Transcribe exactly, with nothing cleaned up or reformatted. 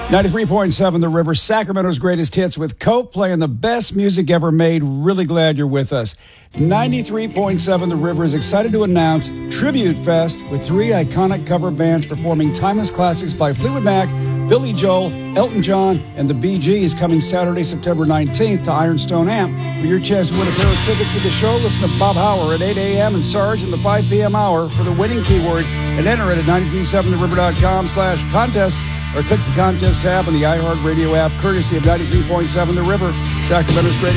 ninety-three point seven The River, Sacramento's greatest hits with Cope playing the best music ever made. Really glad you're with us. ninety-three point seven The River is excited to announce Tribute Fest with three iconic cover bands performing timeless classics by Fleetwood Mac, Billy Joel, Elton John, and the Bee Gees coming Saturday, September nineteenth to Ironstone Amp. For your chance to win a pair of tickets for the show, listen to Bob Hauer at eight a.m. and Sarge in the five p.m. hour for the winning keyword and enter it at nine three seven the river dot com slash contest. Or click the contest tab on the iHeartRadio app, courtesy of ninety-three point seven The River, Sacramento's greatest.